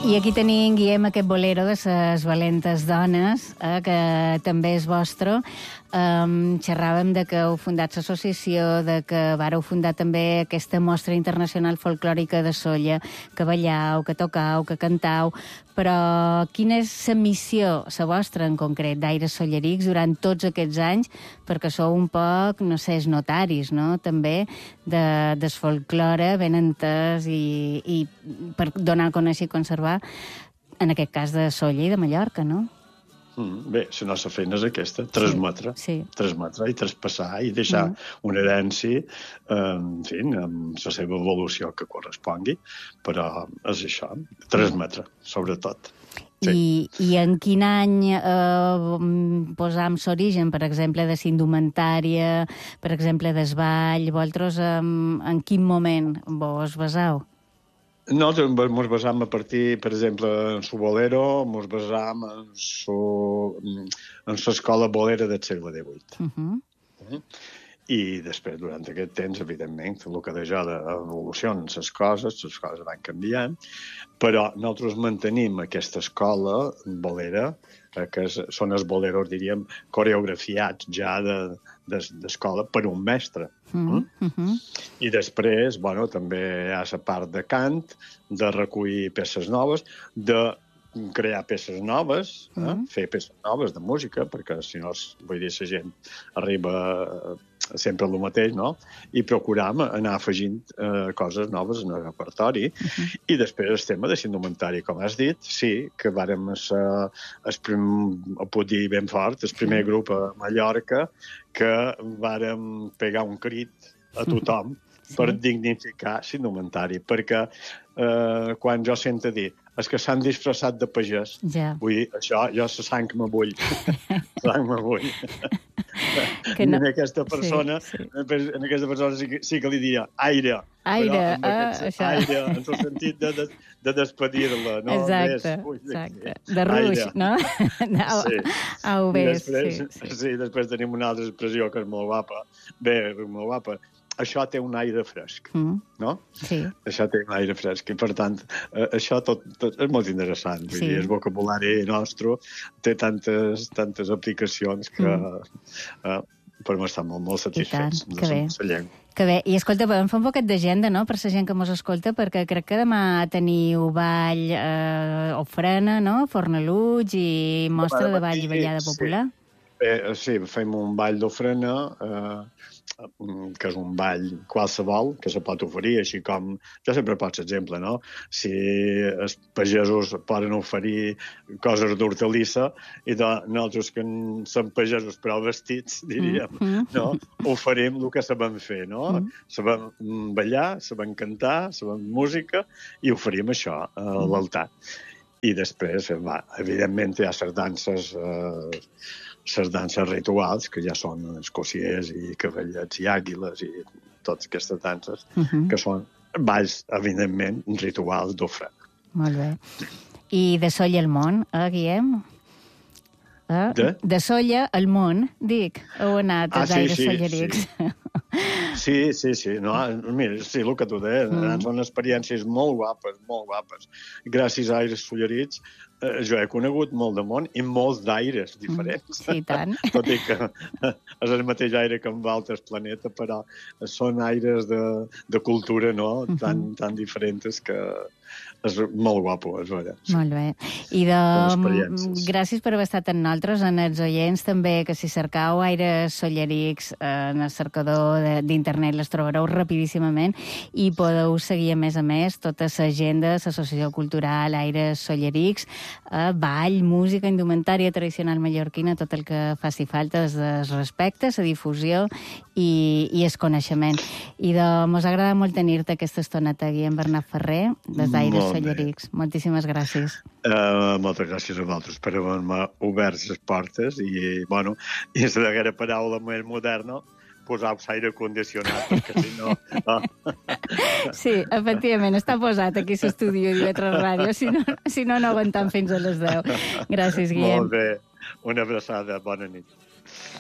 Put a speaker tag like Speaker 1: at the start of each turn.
Speaker 1: I aquí tenim, Guillem, aquest bolero de les valentes dones, que també és vostre. Xerràvem de que heu fundat l'associació, de que vareu fundar també aquesta mostra internacional folclòrica de Sóller, que ballau, que tocau, que cantau, però quina és la missió, la vostra en concret, d'Aires Sollerics durant tots aquests anys, perquè sou un poc, no sé, els notaris, no?, també, del folklore ben entès i per donar a conèixer i conservar, en aquest cas de Sóller i de Mallorca, no?
Speaker 2: Bé, la nostra feina és aquesta, transmetre i traspassar i deixar una herència, en fi, amb la seva evolució que correspongui, però és això, transmetre, sobretot.
Speaker 1: Sí. I en quin any posam l'origen, per exemple, de la indumentària, per exemple, del ball, vosaltres en quin moment vos basau?
Speaker 2: Nosaltres ens basam a partir, per exemple, en el bolero, ens basam en l'escola bolera del segle XVIII. I després, durant aquest temps, evidentment, el que deia d'evolucionen les coses van canviant, però nosaltres mantenim aquesta escola bolera, que són els boleros, diríem, coreografiats ja d'escola per un mestre. I després, bueno, també hi ha la part de cant, de recollir peces noves, de crear peces noves, fer peces noves de música, perquè si no, vull dir, la gent arriba sempre el mateix, no? I procuram anar afegint coses noves en el repertori. I després el tema de l'indumentari, com has dit, sí, que vàrem ser, ho puc dir ben fort, el primer grup a Mallorca que vàrem pegar un crit a tothom per dignificar l'indumentari, perquè quan jo sento dir és que s'han disfressat de pagès, vull dir, això, jo la sang m'abull. I en aquesta persona sí que li diria aire.
Speaker 1: Aire,
Speaker 2: això. Aire, en el sentit de despedir-la, no?
Speaker 1: Exacte. De ruix, no? Au, bé,
Speaker 2: sí. Després tenim una altra expressió que és molt guapa. Bé, molt guapa. Això té un aire fresc, no?
Speaker 1: Sí.
Speaker 2: Això té un aire fresc i, per tant, això tot és molt interessant. Vull dir, el vocabulari nostre té tantes aplicacions que per mi estan molt satisfets.
Speaker 1: Que bé. Que bé. I, escolta, podem fer un poquet d'agenda, no?, per la gent que mos escolta, perquè crec que demà teniu ball ofrena, no?, Fornaluig i mostra de ball i ballada popular.
Speaker 2: Sí, fem un ball d'ofrena, que és un ball qualsevol, que se pot oferir, així com... Jo sempre poso exemple, no? Si els pagesos poden oferir coses d'hortalissa i nosaltres, que som pagesos però vestits, diríem, no? Oferim el que sabem fer, no? Sabem ballar, sabem cantar, sabem música i oferim això a l'altar. I després, evidentment, hi ha les danses rituals, que ja són escociers i cavallets i àguiles i totes aquestes danses, que són balls, evidentment, rituals d'ofrena.
Speaker 1: Molt bé. I de Sóller al món, Guillem? De Sóller al món, dic. Heu anat als Aires Sollerics.
Speaker 2: Sí. No, mira, sí, el que tu deies, són experiències molt guapes. Gràcies a Aires Sollerics jo he conegut molt de món i molts d'aires diferents.
Speaker 1: Sí, tant.
Speaker 2: Tot i que és el mateix aire que en altres planetes, però són aires de cultura, no?, tan diferents que és molt guapo, és veritat.
Speaker 1: Molt bé. I gràcies per haver estat amb nosaltres, en els oients també, que si cercau Aires Sollerics en el cercador d'internet les trobareu rapidíssimament i podeu seguir, a més, tota l'agenda, l'associació cultural Aires Sollerics, ball, música, indumentària tradicional mallorquina, tot el que faci falta, des del respecte, la difusió i el coneixement. I mos agrada molt tenir-te aquesta estoneta aquí amb Bernat Ferrer, des d'Aires Sollerics. Moltíssimes gràcies.
Speaker 2: Moltes gràcies a vosaltres per haver-me obert les portes i, bueno, i la darrera paraula més moderna, posar-vos aire condicionat, perquè si no...
Speaker 1: Sí, efectivament, està posat aquí a l'estudi de TV3 Ràdio, si no aguantam fins a les 10. Gràcies, Guillem.
Speaker 2: Molt bé, una abraçada, bona nit.